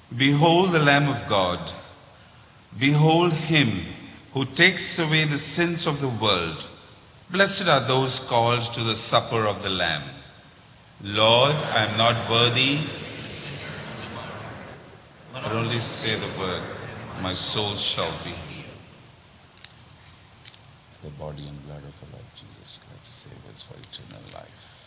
Behold the Lamb of God. Behold him who takes away the sins of the world. Blessed are those called to the supper of the Lamb. Lord, I am not worthy, but only say the word, my soul shall be healed. The body and blood of our Lord Jesus Christ, save us for eternal life.